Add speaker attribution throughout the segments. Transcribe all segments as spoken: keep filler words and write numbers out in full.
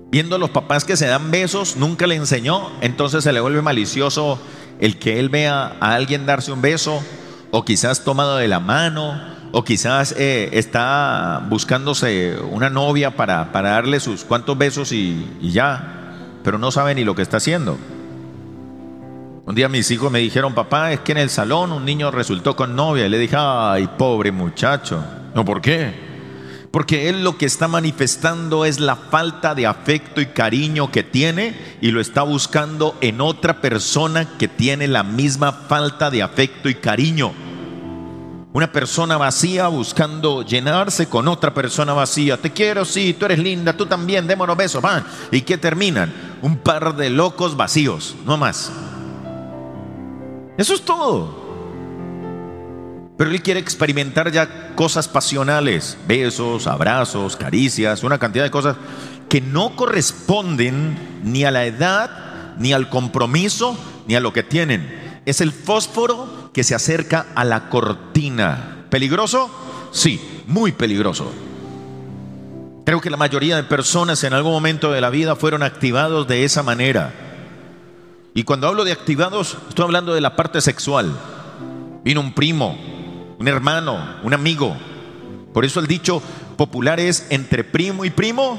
Speaker 1: Viendo a los papás que se dan besos, nunca le enseñó, entonces se le vuelve malicioso el que él vea a alguien darse un beso, o quizás tomado de la mano, o quizás eh, está buscándose una novia para, para darle sus cuantos besos y, y ya, pero no sabe ni lo que está haciendo. Un día mis hijos me dijeron: papá, es que en el salón un niño resultó con novia. Y le dije: ay, pobre muchacho. No, ¿por qué? Porque él lo que está manifestando es la falta de afecto y cariño que tiene, y lo está buscando en otra persona que tiene la misma falta de afecto y cariño. Una persona vacía buscando llenarse con otra persona vacía. Te quiero, sí, tú eres linda, tú también, démonos besos, van. ¿Y qué terminan? Un par de locos vacíos, no más. Eso es todo. Pero él quiere experimentar ya cosas pasionales, besos, abrazos, caricias, una cantidad de cosas que no corresponden ni a la edad, ni al compromiso, ni a lo que tienen. Es el fósforo que se acerca a la cortina. ¿Peligroso? Sí, muy peligroso. Creo que la mayoría de personas en algún momento de la vida fueron activados de esa manera. Y cuando hablo de activados, estoy hablando de la parte sexual. Vino un primo, un hermano, un amigo. Por eso el dicho popular es: entre primo y primo.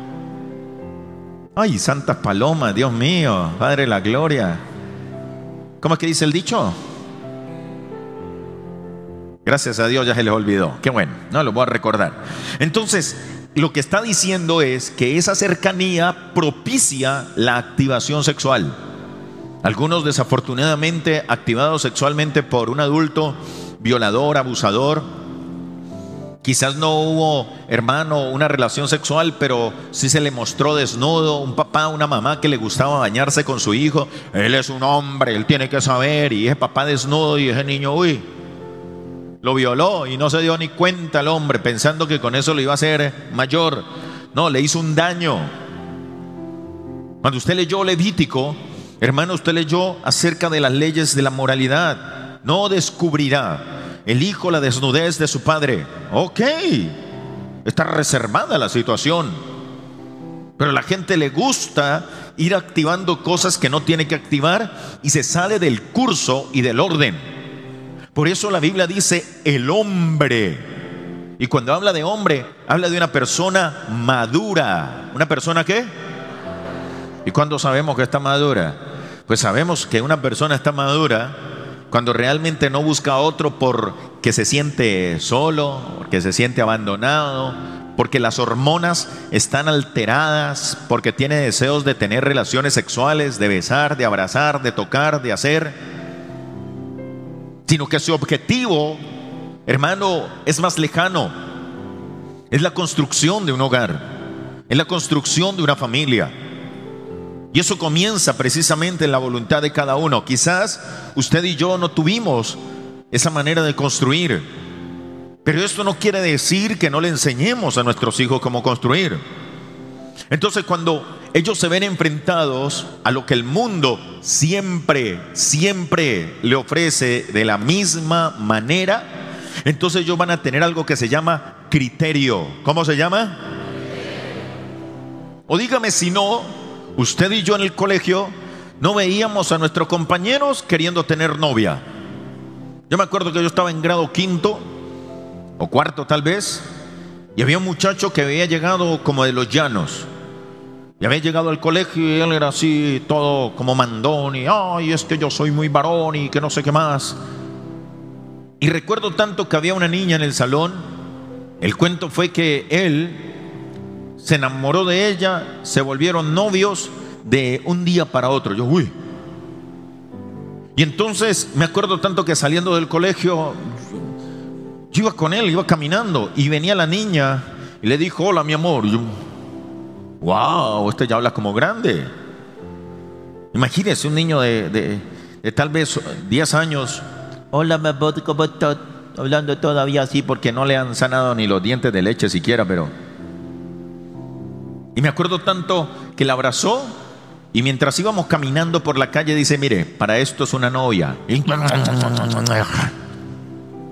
Speaker 1: Ay, Santa Paloma, Dios mío, Padre de la gloria. ¿Cómo es que dice el dicho? Gracias a Dios ya se les olvidó. Qué bueno, no lo voy a recordar. Entonces, lo que está diciendo es que esa cercanía propicia la activación sexual. Algunos desafortunadamente activados sexualmente por un adulto violador, abusador. Quizás no hubo, hermano, una relación sexual, pero sí se le mostró desnudo. Un papá, una mamá que le gustaba bañarse con su hijo. Él es un hombre, él tiene que saber. Y ese papá desnudo, y ese niño, uy, lo violó y no se dio ni cuenta el hombre, pensando que con eso lo iba a hacer mayor. No, le hizo un daño. Cuando usted leyó Levítico, hermano, usted leyó acerca de las leyes de la moralidad. No descubrirá el hijo la desnudez de su padre. Ok, está reservada la situación, pero a la gente le gusta ir activando cosas que no tiene que activar y se sale del curso y del orden. Por eso la Biblia dice el hombre, y cuando habla de hombre, habla de una persona madura. ¿Una persona qué? ¿Y cuándo sabemos que está madura? Pues sabemos que una persona está madura cuando realmente no busca a otro porque se siente solo, porque se siente abandonado, porque las hormonas están alteradas, porque tiene deseos de tener relaciones sexuales, de besar, de abrazar, de tocar, de hacer, sino que su objetivo, hermano, es más lejano. Es la construcción de un hogar, es la construcción de una familia. Y eso comienza precisamente en la voluntad de cada uno. Quizás usted y yo no tuvimos esa manera de construir, pero esto no quiere decir que no le enseñemos a nuestros hijos cómo construir. Entonces, cuando ellos se ven enfrentados a lo que el mundo siempre, siempre le ofrece de la misma manera, entonces ellos van a tener algo que se llama criterio. ¿Cómo se llama? O dígame si no, usted y yo en el colegio no veíamos a nuestros compañeros queriendo tener novia. Yo me acuerdo que yo estaba en grado quinto o cuarto tal vez, y había un muchacho que había llegado como de los llanos, y había llegado al colegio y él era así todo como mandón, y ay, es que yo soy muy varón y que no sé qué más. Y recuerdo tanto que había una niña en el salón. El cuento fue que él se enamoró de ella, se volvieron novios de un día para otro. Yo, uy. Y entonces me acuerdo tanto que saliendo del colegio, yo iba con él, iba caminando, y venía la niña y le dijo: hola, mi amor. Y yo, wow, este ya habla como grande. Imagínese un niño de, de, de tal vez diez años. Hola, mi amor, ¿cómo estás? Hablando todavía así porque no le han sanado ni los dientes de leche siquiera, pero... Y me acuerdo tanto que la abrazó, y mientras íbamos caminando por la calle dice: mire, para esto es una novia. Y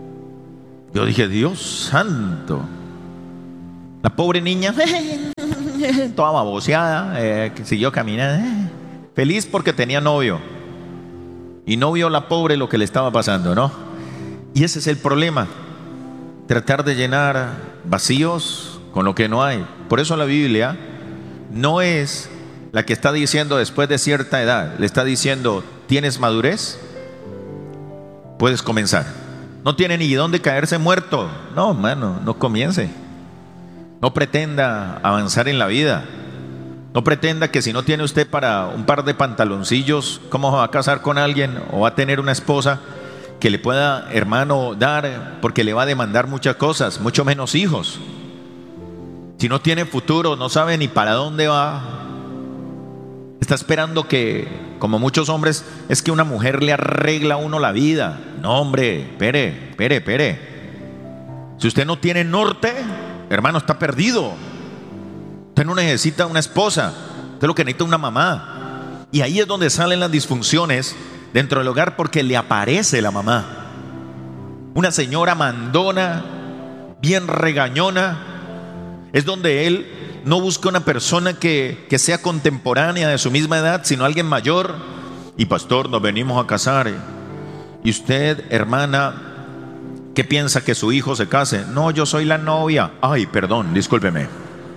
Speaker 1: yo dije: Dios santo. La pobre niña toda baboseada, eh, que siguió caminando, eh, feliz porque tenía novio. Y no vio la pobre lo que le estaba pasando, ¿no? Y ese es el problema, tratar de llenar vacíos con lo que no hay. Por eso la Biblia no es la que está diciendo después de cierta edad, le está diciendo, ¿tienes madurez? Puedes comenzar. No tiene ni dónde caerse muerto. No, hermano, no comience. No pretenda avanzar en la vida. No pretenda que si no tiene usted para un par de pantaloncillos, ¿cómo va a casar con alguien o va a tener una esposa que le pueda, hermano, dar? Porque le va a demandar muchas cosas, mucho menos hijos. Si no tiene futuro, no sabe ni para dónde va. Está esperando que, como muchos hombres, es que una mujer le arregla a uno la vida. No, hombre, espere, espere, espere. Si usted no tiene norte, hermano, está perdido. Usted no necesita una esposa, usted lo que necesita es una mamá. Y ahí es donde salen las disfunciones dentro del hogar, porque le aparece la mamá. Una señora mandona, bien regañona. Es donde él no busca una persona que, que sea contemporánea de su misma edad, sino alguien mayor. Y pastor, nos venimos a casar. Y usted, hermana, ¿qué piensa que su hijo se case? No, yo soy la novia. Ay, perdón, discúlpeme.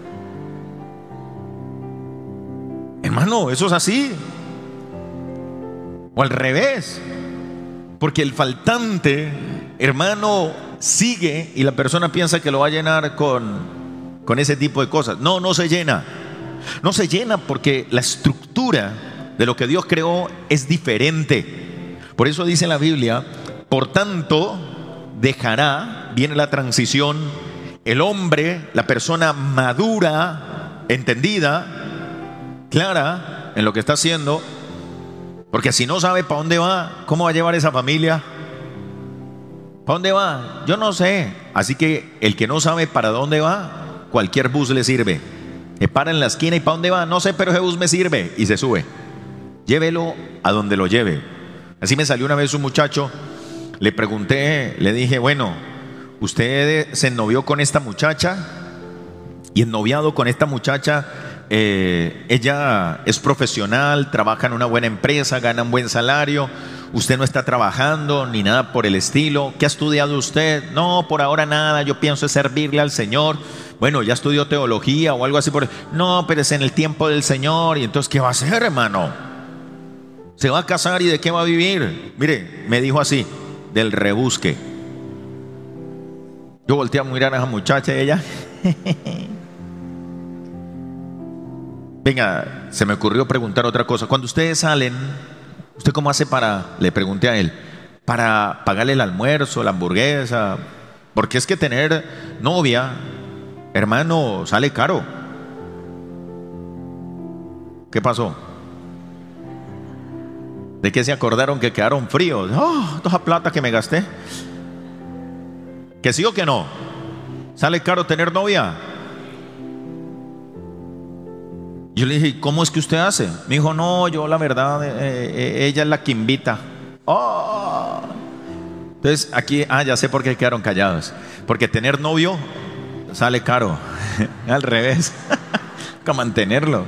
Speaker 1: Hermano, eso es así. O al revés. Porque el faltante, hermano, sigue y la persona piensa que lo va a llenar con, con ese tipo de cosas. No, no se llena. No se llena porque la estructura de lo que Dios creó es diferente. Por eso dice la Biblia, por tanto, dejará, viene la transición, el hombre, la persona madura, entendida, clara en lo que está haciendo, porque si no sabe para dónde va, ¿cómo va a llevar esa familia? ¿Para dónde va? Yo no sé. Así que el que no sabe para dónde va, cualquier bus le sirve. Se para en la esquina y ¿para dónde va? No sé, pero ese bus me sirve. Y se sube. Llévelo a donde lo lleve. Así me salió una vez un muchacho, le pregunté, le dije, bueno, ¿usted se ennovió con esta muchacha? Y ennoviado con esta muchacha, Eh, ella es profesional, trabaja en una buena empresa, gana un buen salario. Usted no está trabajando ni nada por el estilo. ¿Qué ha estudiado usted? No, por ahora nada, yo pienso servirle al Señor. Bueno, ya estudió teología o algo así por... No, pero es en el tiempo del Señor. Y entonces, ¿qué va a hacer, hermano? ¿Se va a casar y de qué va a vivir? Mire, me dijo así, del rebusque. Yo volteé a mirar a esa muchacha y ella... Venga, se me ocurrió preguntar otra cosa. Cuando ustedes salen, ¿usted cómo hace para, le pregunté a él, para pagarle el almuerzo, la hamburguesa? Porque es que tener novia, hermano, sale caro. ¿Qué pasó? ¿De qué se acordaron que quedaron fríos? Oh, toda plata que me gasté. ¿Que sí o que no? ¿Sale caro tener novia? Yo le dije, ¿cómo es que usted hace? Me dijo, no, yo la verdad, eh, eh, ella es la que invita. Oh. Entonces aquí, ah, ya sé por qué quedaron callados. Porque tener novio sale caro. Al revés. Que mantenerlo.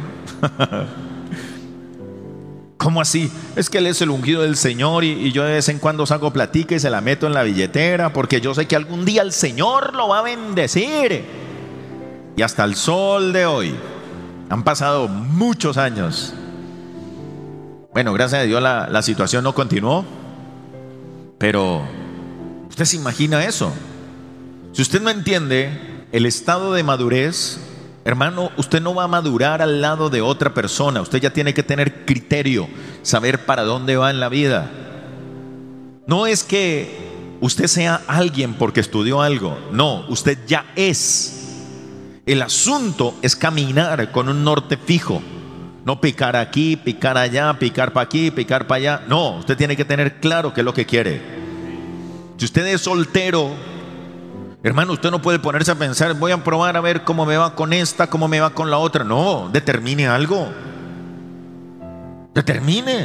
Speaker 1: ¿Cómo así? Es que él es el ungido del Señor y, y yo de vez en cuando saco platica y se la meto en la billetera porque yo sé que algún día el Señor lo va a bendecir. Y hasta el sol de hoy han pasado muchos años. Bueno, gracias a Dios la, la situación no continuó. Pero ¿usted se imagina eso? Si usted no entiende el estado de madurez, hermano, usted no va a madurar al lado de otra persona. Usted ya tiene que tener criterio, saber para dónde va en la vida. No es que usted sea alguien porque estudió algo. No, usted ya es. El asunto es caminar con un norte fijo. No picar aquí, picar allá, picar para aquí, picar para allá. No, usted tiene que tener claro qué es lo que quiere. Si usted es soltero, hermano, usted no puede ponerse a pensar, voy a probar a ver cómo me va con esta, cómo me va con la otra. No, determine algo. Determine.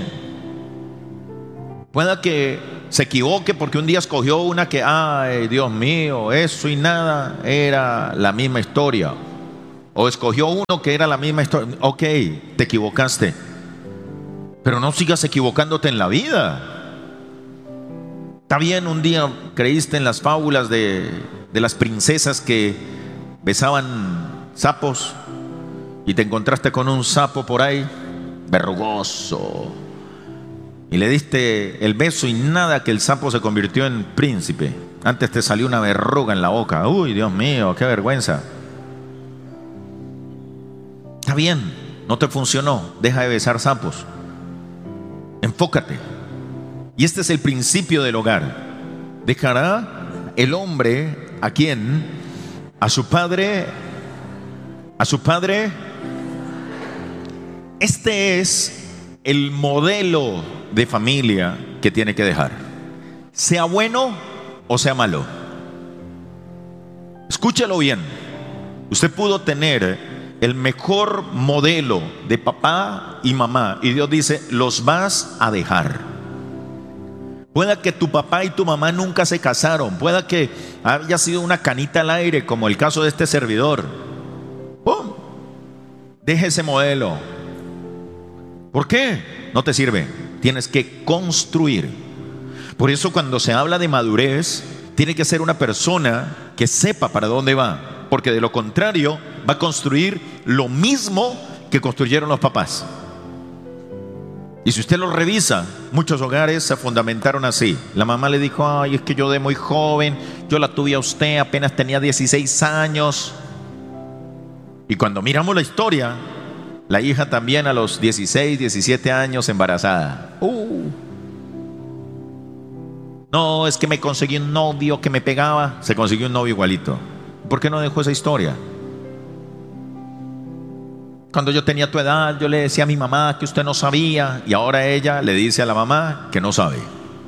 Speaker 1: Pueda que se equivoque porque un día escogió una que, ay, Dios mío, eso y nada, era la misma historia. O escogió uno que era la misma historia. Ok, te equivocaste, pero no sigas equivocándote en la vida. Está bien, un día creíste en las fábulas de, de las princesas que besaban sapos y te encontraste con un sapo por ahí verrugoso y le diste el beso y nada, que el sapo se convirtió en príncipe. Antes te salió una verruga en la boca. Uy, Dios mío, qué vergüenza. Está bien, no te funcionó, deja de besar sapos. Enfócate. Y este es el principio del hogar. Dejará el hombre ¿a quién? A su padre. A su padre. Este es el modelo de familia que tiene que dejar, sea bueno o sea malo. Escúchalo bien. Usted pudo tener el mejor modelo de papá y mamá y Dios dice, los vas a dejar. Pueda que tu papá y tu mamá nunca se casaron, pueda que haya sido una canita al aire, como el caso de este servidor. ¡Pum! Deje ese modelo. ¿Por qué? No te sirve. Tienes que construir. Por eso cuando se habla de madurez, tiene que ser una persona que sepa para dónde va, porque de lo contrario va a construir lo mismo que construyeron los papás. Y si usted lo revisa, muchos hogares se fundamentaron así. La mamá le dijo, ay, es que yo de muy joven, yo la tuve a usted, apenas tenía dieciséis años. Y cuando miramos la historia, la hija también a los dieciséis, diecisiete años embarazada. Uh. No, es que me conseguí un novio que me pegaba. Se consiguió un novio igualito. ¿Por qué no dejó esa historia? Cuando yo tenía tu edad, yo le decía a mi mamá que usted no sabía, y ahora ella le dice a la mamá que no sabe.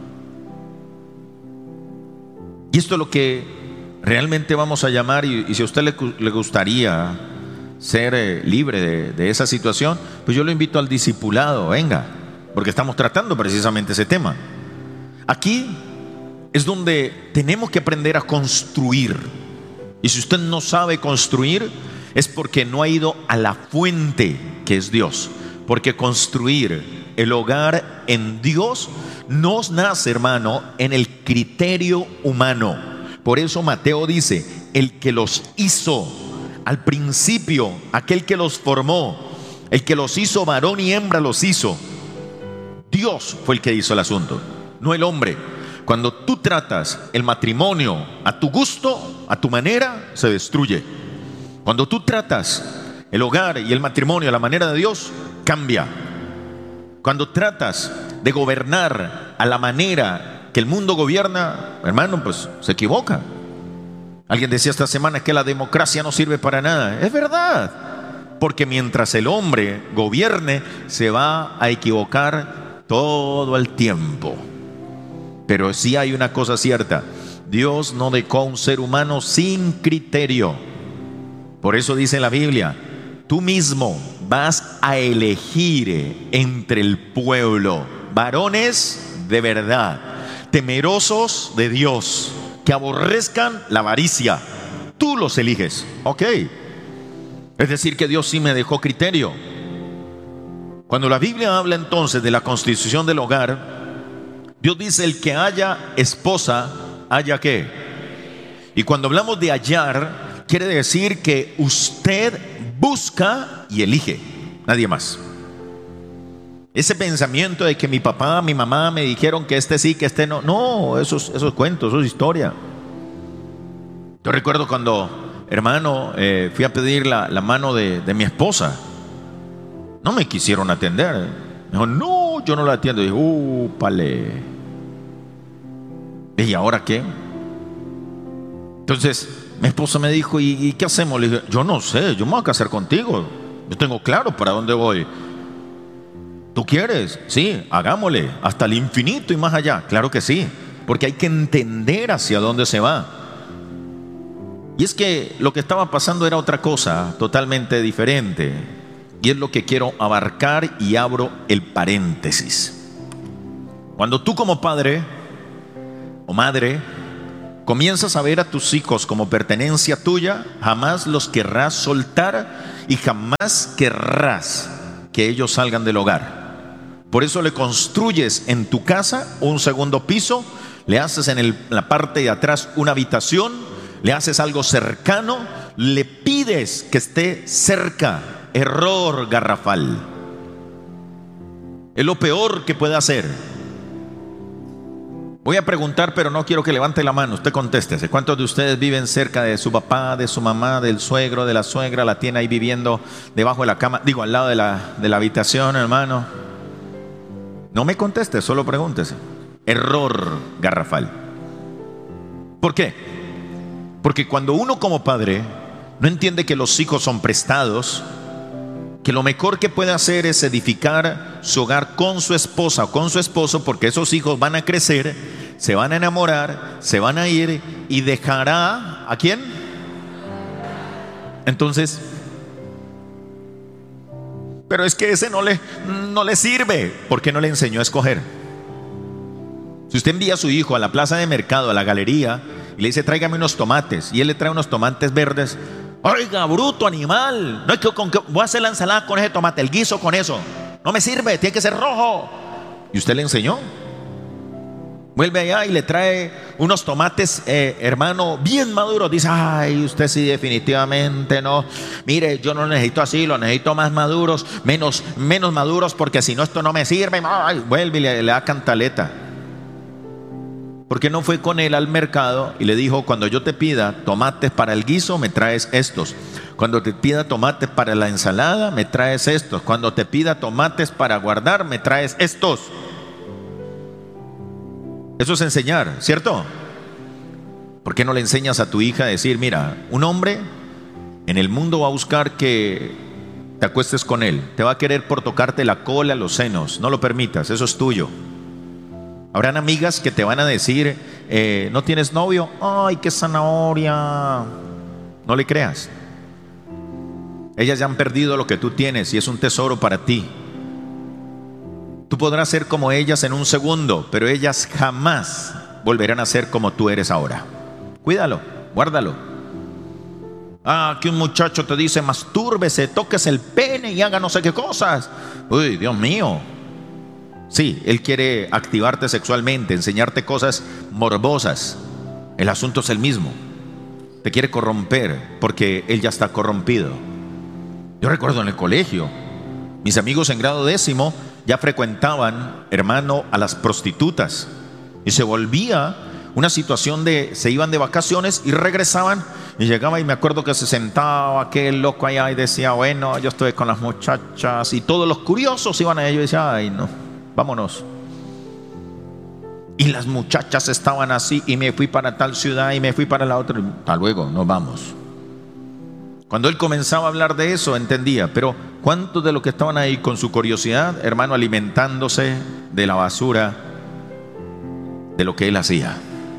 Speaker 1: Y esto es lo que realmente vamos a llamar, y, y si a usted le, le gustaría ser eh, libre de, de esa situación, pues yo lo invito al discipulado, venga, porque estamos tratando precisamente ese tema. Aquí es donde tenemos que aprender a construir. Y si usted no sabe construir, es porque no ha ido a la fuente que es Dios. Porque construir el hogar en Dios no nace, hermano, en el criterio humano. Por eso Mateo dice, el que los hizo al principio, aquel que los formó, el que los hizo varón y hembra los hizo. Dios fue el que hizo el asunto, no el hombre. Cuando tú tratas el matrimonio a tu gusto, a tu manera, se destruye. Cuando tú tratas el hogar y el matrimonio a la manera de Dios, cambia. Cuando tratas de gobernar a la manera que el mundo gobierna, hermano, pues se equivoca. Alguien decía esta semana que la democracia no sirve para nada. Es verdad, porque mientras el hombre gobierne, se va a equivocar todo el tiempo. Pero sí hay una cosa cierta: Dios no dejó a un ser humano sin criterio. Por eso dice la Biblia, tú mismo vas a elegir entre el pueblo varones de verdad, temerosos de Dios, que aborrezcan la avaricia. Tú los eliges, ok. Es decir, que Dios sí me dejó criterio. Cuando la Biblia habla entonces de la constitución del hogar, Dios dice, el que haya esposa, haya qué. Y cuando hablamos de hallar, quiere decir que usted busca y elige, nadie más. Ese pensamiento de que mi papá, mi mamá me dijeron que este sí, que este no, no, esos, esos cuentos, eso es historia. Yo recuerdo cuando, hermano, eh, fui a pedir la, la mano de, de mi esposa. No me quisieron atender. Me dijo, no, yo no la atiendo. Y dije, uh, pale. ¿Y ahora qué? Entonces mi esposa me dijo, ¿y, ¿y qué hacemos? Le dije, yo no sé, yo me voy a casar contigo. Yo tengo claro para dónde voy. ¿Tú quieres? Sí, hagámosle, hasta el infinito y más allá. Claro que sí, porque hay que entender hacia dónde se va. Y es que lo que estaba pasando era otra cosa, totalmente diferente. Y es lo que quiero abarcar, y abro el paréntesis. Cuando tú como padre o madre comienzas a ver a tus hijos como pertenencia tuya, jamás los querrás soltar y jamás querrás que ellos salgan del hogar. Por eso le construyes en tu casa un segundo piso, le haces en el, la parte de atrás una habitación, le haces algo cercano, le pides que esté cerca. Error garrafal. Es lo peor que puede hacer. Voy a preguntar, pero no quiero que levante la mano. Usted contéstese. ¿Cuántos de ustedes viven cerca de su papá, de su mamá, del suegro, de la suegra? La tiene ahí viviendo debajo de la cama, digo, al lado de la, de la habitación, hermano. No me conteste, solo pregúntese. Error garrafal. ¿Por qué? Porque cuando uno como padre no entiende que los hijos son prestados, que lo mejor que puede hacer es edificar su hogar con su esposa o con su esposo, porque esos hijos van a crecer, se van a enamorar, se van a ir y dejará ¿a quién? Entonces, pero es que ese no le, no le sirve. ¿Por qué no le enseñó a escoger? Si usted envía a su hijo a la plaza de mercado, a la galería, y le dice tráigame unos tomates, y él le trae unos tomates verdes, oiga, bruto animal, no es que, con que voy a hacer la ensalada con ese tomate, el guiso con eso, no me sirve, tiene que ser rojo. ¿Y usted le enseñó? Vuelve allá y le trae unos tomates, eh, hermano, bien maduros. Dice, ay, usted sí definitivamente no. Mire, yo no lo necesito así, lo necesito más maduros, menos, menos maduros, porque si no esto no me sirve. Ay, vuelve y le, le da cantaleta. ¿Por qué no fue con él al mercado y le dijo, cuando yo te pida tomates para el guiso, me traes estos? Cuando te pida tomates para la ensalada, me traes estos. Cuando te pida tomates para guardar, me traes estos. Eso es enseñar, ¿cierto? ¿Por qué no le enseñas a tu hija a decir, mira, un hombre en el mundo va a buscar que te acuestes con él, te va a querer por tocarte la cola, los senos, no lo permitas, eso es tuyo. Habrán amigas que te van a decir, eh, ¿no tienes novio? Ay, qué zanahoria. No le creas. Ellas ya han perdido lo que tú tienes y es un tesoro para ti. Tú podrás ser como ellas en un segundo, pero ellas jamás volverán a ser como tú eres ahora. Cuídalo, guárdalo. Ah, que un muchacho te dice, mastúrbese, toques el pene y haga no sé qué cosas. Uy, Dios mío. Sí, él quiere activarte sexualmente, enseñarte cosas morbosas. El asunto es el mismo. Te quiere corromper porque él ya está corrompido. Yo recuerdo en el colegio, mis amigos en grado décimo ya frecuentaban, hermano, a las prostitutas. Y se volvía una situación de, se iban de vacaciones y regresaban. Y llegaba y me acuerdo que se sentaba aquel loco allá y decía, bueno, yo estuve con las muchachas. Y todos los curiosos iban a ellos y decían, ay no, vámonos. Y las muchachas estaban así y me fui para tal ciudad y me fui para la otra. Hasta luego, nos vamos. Cuando él comenzaba a hablar de eso, entendía. Pero ¿cuántos de los que estaban ahí con su curiosidad, hermano, alimentándose de la basura de lo que él hacía?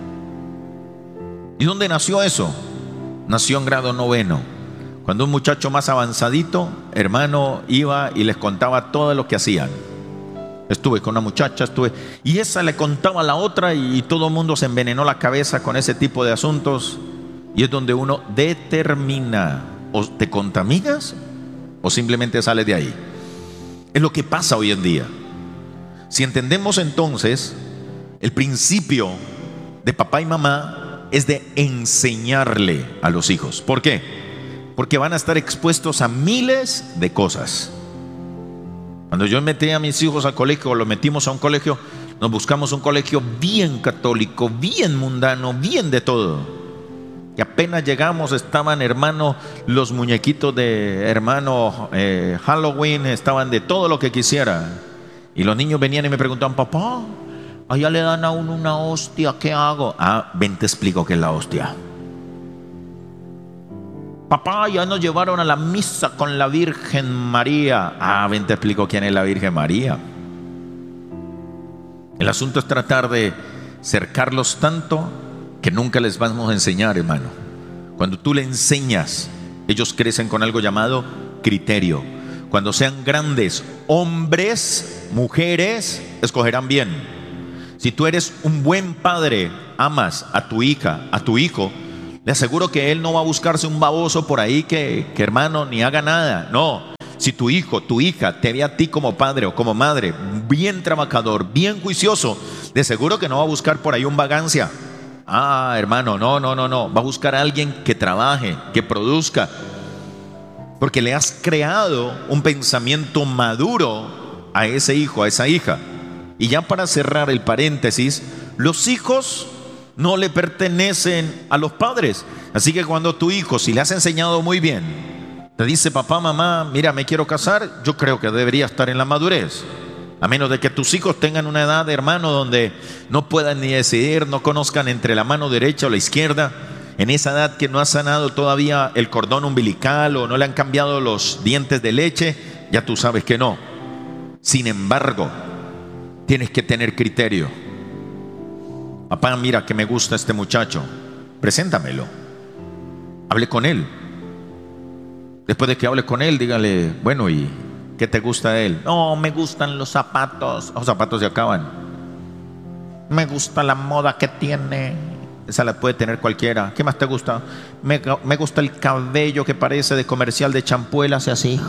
Speaker 1: ¿Y dónde nació eso? Nació en grado noveno. Cuando un muchacho más avanzadito, hermano, iba y les contaba todo lo que hacían. Estuve con una muchacha, estuve... Y esa le contaba a la otra y todo el mundo se envenenó la cabeza con ese tipo de asuntos. Y es donde uno determina, o te contaminas o simplemente sales de ahí. Es lo que pasa hoy en día. Si entendemos entonces, el principio de papá y mamá es de enseñarle a los hijos. ¿Por qué? Porque van a estar expuestos a miles de cosas. Cuando yo metí a mis hijos al colegio, o los metimos a un colegio, nos buscamos un colegio bien católico, bien mundano, bien de todo. Y apenas llegamos, estaban, hermano, los muñequitos de hermano eh, Halloween, estaban de todo lo que quisiera. Y los niños venían y me preguntaban, papá, allá le dan a uno una hostia, ¿qué hago? Ah, ven te explico qué es la hostia. Papá, ya nos llevaron a la misa con la Virgen María. Ah, ven te explico quién es la Virgen María. El asunto es tratar de cercarlos tanto que nunca les vamos a enseñar, hermano. Cuando tú le enseñas, ellos crecen con algo llamado criterio. Cuando sean grandes, hombres, mujeres, escogerán bien. Si tú eres un buen padre amas a tu hija, a tu hijo, le aseguro que él no va a buscarse un baboso por ahí que, que hermano, ni haga nada. No, si tu hijo, tu hija te ve a ti como padre o como madre, bien trabajador, bien juicioso, de seguro que no va a buscar por ahí un vagancia. Ah, hermano, no, no, no, no. Va a buscar a alguien que trabaje, que produzca. Porque le has creado un pensamiento maduro a ese hijo, a esa hija. Y ya para cerrar el paréntesis, los hijos no le pertenecen a los padres. Así que cuando tu hijo, si le has enseñado muy bien, te dice: papá, mamá, mira, me quiero casar, yo creo que debería estar en la madurez. A menos de que tus hijos tengan una edad, hermano, donde no puedan ni decidir, no conozcan entre la mano derecha o la izquierda. En esa edad que no ha sanado todavía el cordón umbilical o no le han cambiado los dientes de leche, ya tú sabes que no. Sin embargo, tienes que tener criterio. Papá, mira que me gusta este muchacho, preséntamelo. Hable con él. Después de que hable con él, dígale: bueno, ¿y qué te gusta de él? No, me gustan los zapatos. Los zapatos se acaban. Me gusta la moda que tiene. Esa la puede tener cualquiera. ¿Qué más te gusta? Me, me gusta el cabello que parece de comercial de champú. Él hace así,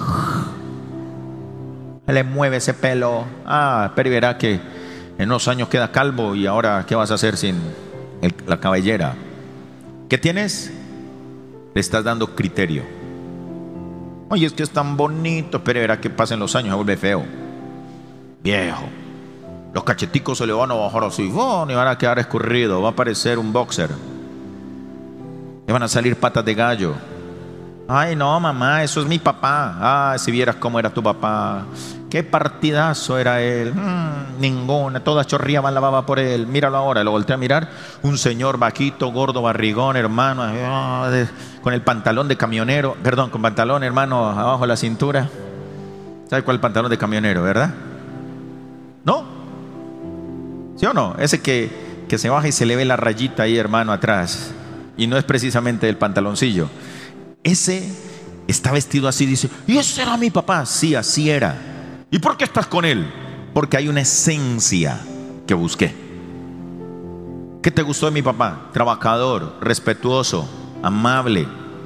Speaker 1: le mueve ese pelo. Ah, pero verá que en unos años queda calvo. Y ahora, ¿qué vas a hacer sin el, la cabellera? ¿Qué tienes? Le estás dando criterio. Oye, es que es tan bonito, pero verá que pasen los años, se vuelve feo, viejo. Los cacheticos se le van a bajar así, ¡oh!, y van a quedar escurridos. Va a parecer un boxer. Le van a salir patas de gallo. Ay, no, mamá, eso es mi papá. Ah, si vieras cómo era tu papá. Qué partidazo era él. Mm, ninguna, toda chorreaban la baba por él. Míralo ahora, lo volteé a mirar. Un señor vaquito, gordo, barrigón, hermano, oh, de, con el pantalón de camionero. Perdón, con pantalón, hermano, abajo de la cintura. ¿Sabe cuál es el pantalón de camionero, verdad? ¿No? ¿Sí o no? Ese que, que se baja y se le ve la rayita ahí, hermano, atrás. Y no es precisamente el pantaloncillo. Ese está vestido así, dice: ¿y ese era mi papá? Sí, así era. ¿Y por qué estás con él? Porque hay una esencia que busqué. ¿Qué te gustó de mi papá? Trabajador, respetuoso, amable.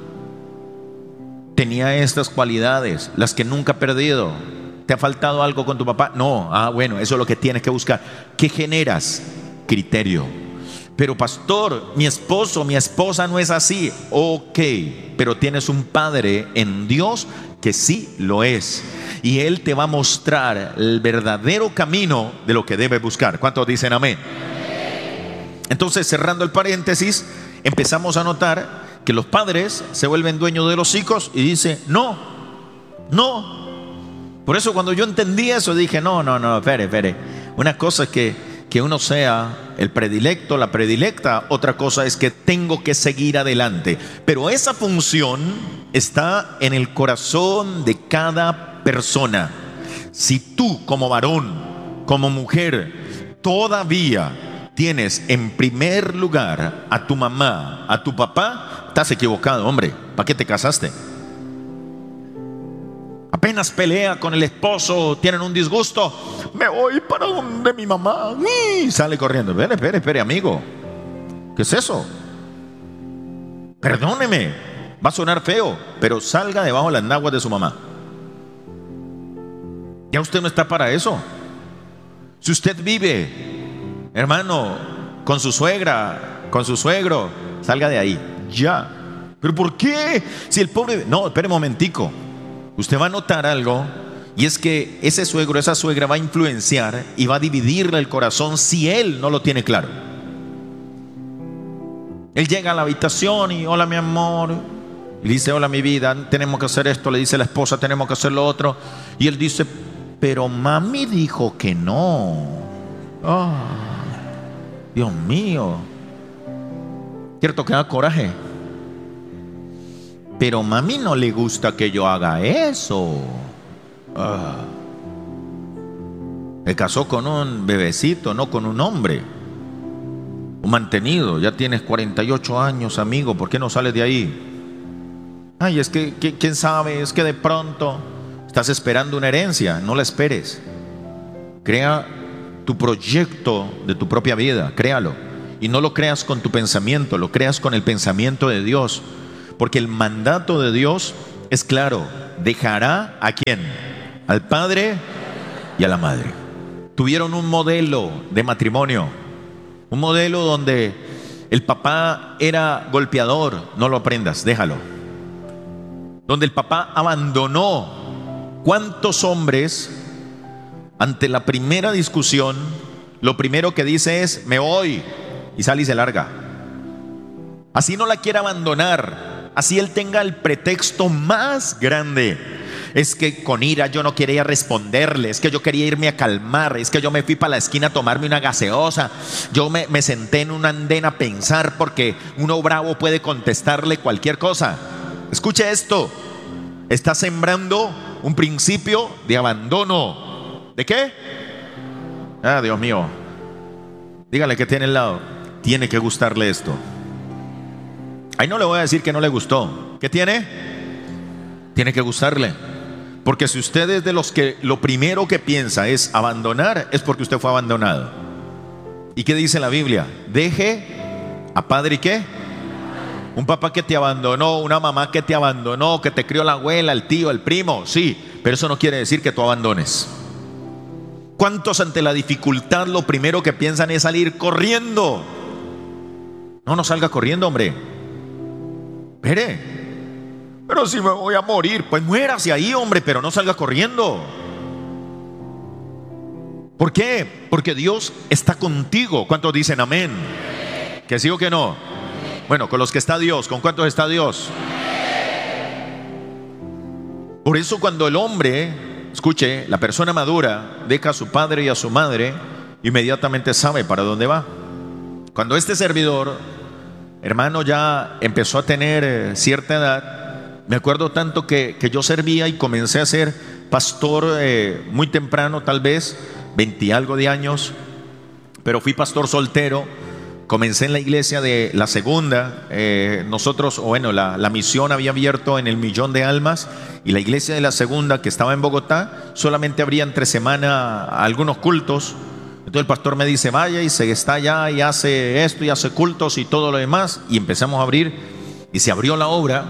Speaker 1: Tenía estas cualidades, las que nunca ha perdido. ¿Te ha faltado algo con tu papá? No. Ah, bueno, eso es lo que tienes que buscar. ¿Qué generas? Criterio. Pero pastor, mi esposo, mi esposa no es así. Ok, pero tienes un padre en Dios que sí lo es. Y Él te va a mostrar el verdadero camino de lo que debes buscar. ¿Cuántos dicen amén? Entonces, cerrando el paréntesis, empezamos a notar que los padres se vuelven dueños de los hijos y dicen: no, no. Por eso cuando yo entendí eso dije: no, no, no, espere, espere. Una cosa es que, que uno sea el predilecto, la predilecta. Otra cosa es que tengo que seguir adelante. Pero esa función está en el corazón de cada persona. Si tú como varón, como mujer, todavía tienes en primer lugar a tu mamá, a tu papá, estás equivocado, hombre. ¿Para qué te casaste? Apenas pelea con el esposo, tienen un disgusto, me voy para donde mi mamá, y sale corriendo. Espere, espere, espere, amigo. ¿Qué es eso? Perdóneme, va a sonar feo, pero salga debajo de las naguas de su mamá. Ya usted no está para eso. Si usted vive, hermano, con su suegra, con su suegro, salga de ahí, ya. ¿Pero por qué? Si el pobre... No, espere un momentico. Usted va a notar algo, y es que ese suegro, esa suegra va a influenciar y va a dividirle el corazón si él no lo tiene claro. Él llega a la habitación y: hola mi amor, y le dice: hola mi vida, tenemos que hacer esto. Le dice la esposa: tenemos que hacer lo otro. Y él dice: pero mami dijo que no. Oh, Dios mío, ¿cierto que da coraje? Pero mami no le gusta que yo haga eso. Ah. Se casó con un bebecito, no con un hombre. Un mantenido. Ya tienes cuarenta y ocho años, amigo. ¿Por qué no sales de ahí? Ay, es que, que quién sabe, es que de pronto estás esperando una herencia. No la esperes. Crea tu proyecto de tu propia vida. Créalo. y no lo creas con tu pensamiento, lo creas con el pensamiento de Dios. Porque el mandato de Dios es claro: dejará ¿a quién? Al padre y a la madre. Tuvieron un modelo de matrimonio, un modelo donde el papá era golpeador. No lo aprendas, déjalo. Donde el papá abandonó. ¿Cuántos hombres ante la primera discusión lo primero que dice es me voy, y sale y se larga? Así no la quiere abandonar, así él tenga el pretexto más grande. Es que con ira yo no quería responderle, es que yo quería irme a calmar, es que yo me fui para la esquina a tomarme una gaseosa, yo me, me senté en un andén a pensar, porque uno bravo puede contestarle cualquier cosa. Escuche esto: está sembrando un principio de abandono. ¿De qué? Ah, Dios mío. Dígale que tiene al lado: tiene que gustarle esto. Ahí no le voy a decir que no le gustó. ¿Qué tiene? Tiene que gustarle. Porque si usted es de los que lo primero que piensa es abandonar, es porque usted fue abandonado. ¿Y qué dice la Biblia? Deje a padre y qué. Un papá que te abandonó, una mamá que te abandonó, que te crió la abuela, el tío, el primo, sí, pero eso no quiere decir que tú abandones. ¿Cuántos ante la dificultad lo primero que piensan es salir corriendo? No, no salga corriendo, hombre. Espere. Pero si me voy a morir, pues muérase ahí, hombre, pero no salga corriendo. ¿Por qué? Porque Dios está contigo. ¿Cuántos dicen amén? ¿Que sí o que no? Bueno, con los que está Dios. ¿Con cuántos está Dios? Por eso cuando el hombre, escuche, la persona madura deja a su padre y a su madre, inmediatamente sabe para dónde va. Cuando este servidor, hermano, ya empezó a tener cierta edad, me acuerdo tanto que, que yo servía y comencé a ser pastor eh, muy temprano, tal vez veinte y algo de años, pero fui pastor soltero. Comencé en la iglesia de la segunda, eh, nosotros, o bueno, la, la misión había abierto en el Millón de Almas, y la iglesia de la segunda, que estaba en Bogotá, solamente abría entre semana algunos cultos. Entonces el pastor me dice: vaya y se está allá y hace esto y hace cultos y todo lo demás, y empezamos a abrir, y se abrió la obra.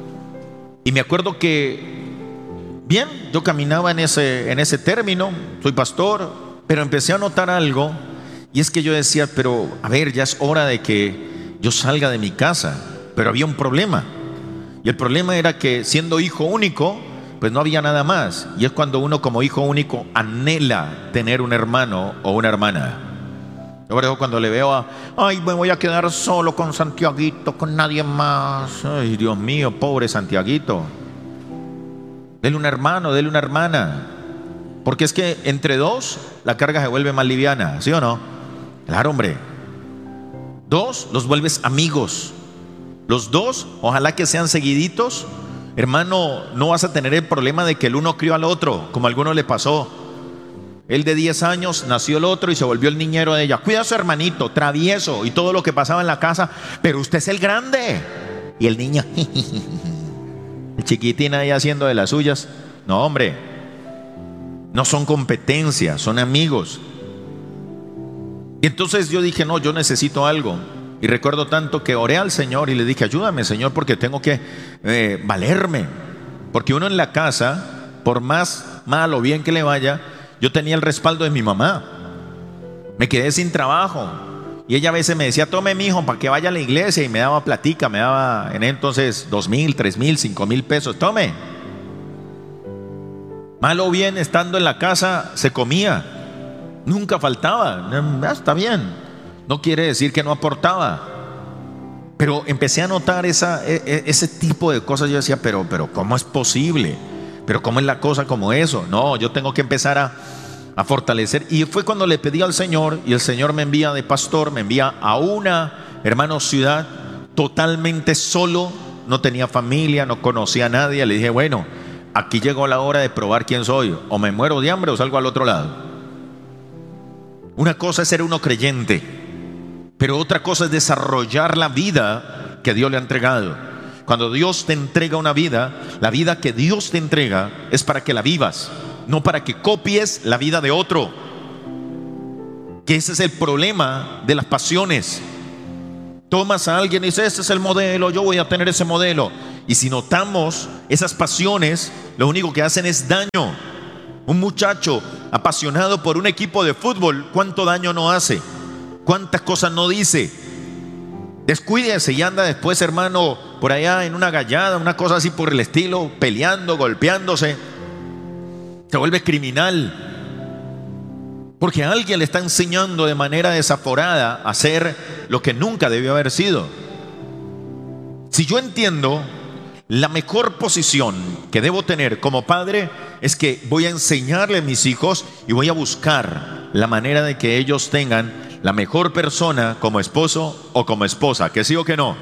Speaker 1: Y me acuerdo que, bien, yo caminaba en ese, en ese término, soy pastor, pero empecé a notar algo. Y es que yo decía, pero a ver, ya es hora de que yo salga de mi casa. Pero había un problema. Y el problema era que, siendo hijo único, pues no había nada más. Y es cuando uno como hijo único anhela tener un hermano o una hermana. Yo por eso cuando le veo a, ay, me voy a quedar solo con Santiaguito, con nadie más. Ay, Dios mío, pobre Santiaguito. Dele un hermano, dele una hermana. Porque es que entre dos la carga se vuelve más liviana, ¿sí o no? Claro, hombre. Dos, los vuelves amigos. Los dos, ojalá que sean seguiditos. Hermano, no vas a tener el problema de que el uno crió al otro, como a alguno le pasó. Él de diez años, nació el otro y se volvió el niñero de ella. Cuida a su hermanito, travieso y todo lo que pasaba en la casa, pero usted es el grande. Y el niño, el chiquitín ahí haciendo de las suyas. No, hombre, no son competencias, son amigos. Y entonces yo dije, no, yo necesito algo. Y recuerdo tanto que oré al Señor y le dije, ayúdame, Señor, porque tengo que eh, valerme. Porque uno en la casa, por más mal o bien que le vaya, yo tenía el respaldo de mi mamá. Me quedé sin trabajo. Y ella a veces me decía, tome mi hijo para que vaya a la iglesia. Y me daba platica, me daba en entonces dos mil, tres mil, cinco mil pesos. Tome. Mal o bien, estando en la casa, se comía. Nunca faltaba. Ah, está bien. No quiere decir que no aportaba. Pero empecé a notar esa, ese tipo de cosas. Yo decía, pero, pero ¿cómo es posible? ¿Pero cómo es la cosa como eso? No, yo tengo que empezar a, a fortalecer. Y fue cuando le pedí al Señor, y el Señor me envía de pastor, me envía a una, hermano, ciudad totalmente solo. No tenía familia, no conocía a nadie. Le dije, bueno, aquí llegó la hora de probar quién soy. O me muero de hambre o salgo al otro lado. Una cosa es ser uno creyente, pero otra cosa es desarrollar la vida que Dios le ha entregado. Cuando Dios te entrega una vida, la vida que Dios te entrega es para que la vivas, no para que copies la vida de otro. Que ese es el problema de las pasiones. Tomas a alguien y dices, este es el modelo, yo voy a tener ese modelo. Y si notamos, esas pasiones lo único que hacen es daño. Un muchacho apasionado por un equipo de fútbol, ¿cuánto daño no hace? ¿Cuántas cosas no dice? Descuídese y anda después, hermano, por allá en una gallada, una cosa así por el estilo, peleando, golpeándose. Se vuelve criminal. Porque alguien le está enseñando de manera desaforada a hacer lo que nunca debió haber sido. Si yo entiendo, la mejor posición que debo tener como padre es que voy a enseñarle a mis hijos y voy a buscar la manera de que ellos tengan la mejor persona como esposo o como esposa, que sí o que no.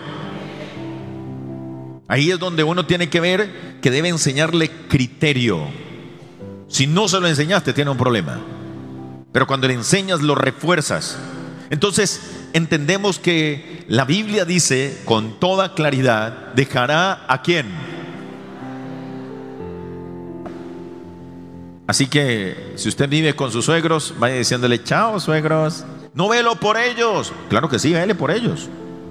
Speaker 1: Ahí es donde uno tiene que ver que debe enseñarle criterio. Si no se lo enseñaste, tiene un problema. Pero cuando le enseñas, lo refuerzas. Entonces entendemos que la Biblia dice con toda claridad: dejará ¿a quién? Así que si usted vive con sus suegros, vaya diciéndole: chao, suegros, no velo por ellos. Claro que sí, vele por ellos.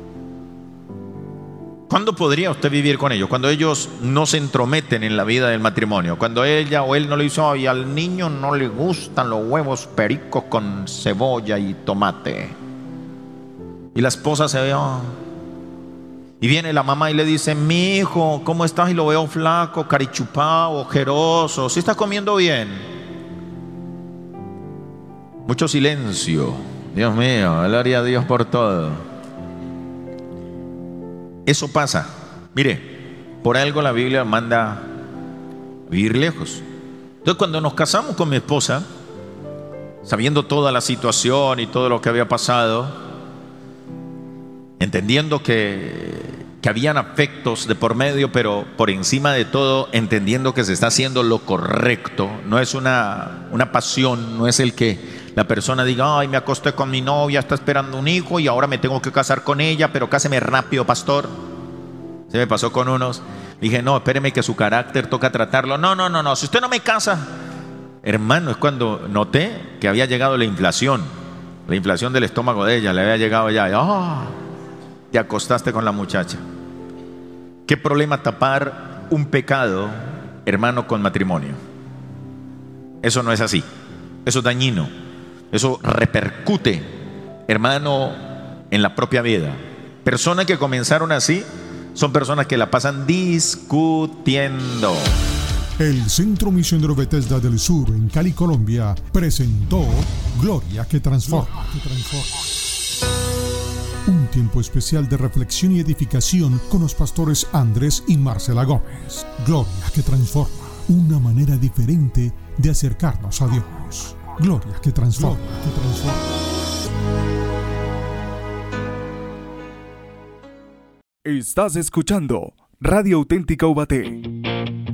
Speaker 1: ¿Cuándo podría usted vivir con ellos? Cuando ellos no se entrometen en la vida del matrimonio. Cuando ella o él no le hizo, y al niño no le gustan los huevos pericos con cebolla y tomate. Y la esposa se ve, oh. Y viene la mamá y le dice: mi hijo, ¿cómo estás? Y lo veo flaco, carichupado, ojeroso. ¿Sí estás comiendo bien? Mucho silencio. Dios mío, gloria a Dios por todo. Eso pasa. Mire, por algo la Biblia manda vivir lejos. Entonces, cuando nos casamos con mi esposa, sabiendo toda la situación y todo lo que había pasado, entendiendo que, que habían afectos de por medio, pero por encima de todo, entendiendo que se está haciendo lo correcto. No es una, una pasión, no es el que la persona diga: ay, me acosté con mi novia, está esperando un hijo y ahora me tengo que casar con ella, pero cáseme rápido, pastor. Se me pasó con unos. Dije: no, espéreme que su carácter toca tratarlo. No, no, no, no, si usted no me casa. Hermano, es cuando noté que había llegado la inflación. La inflación del estómago de ella, le había llegado ya. ¡Oh! Te acostaste con la muchacha. ¿Qué problema tapar un pecado, hermano, con matrimonio? Eso no es así. Eso es dañino. Eso repercute, hermano, en la propia vida. Personas que comenzaron así son personas que la pasan discutiendo.
Speaker 2: El Centro Misionero Bethesda del Sur en Cali, Colombia, presentó Gloria que Transforma. Un tiempo especial de reflexión y edificación con los pastores Andrés y Marcela Gómez. Gloria que Transforma, una manera diferente de acercarnos a Dios. Gloria que transforma, que transforma.
Speaker 3: Estás escuchando Radio Auténtica Ubaté.